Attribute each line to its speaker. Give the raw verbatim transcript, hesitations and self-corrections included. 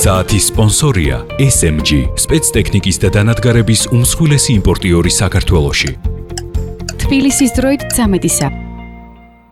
Speaker 1: საათის სპონსორია ეს ემ ჯი, სპეცტექნიკის და დანადგარების უმსხვილესი იმპორტიორი საქართველოში.
Speaker 2: თბილისის დროით ცამეტი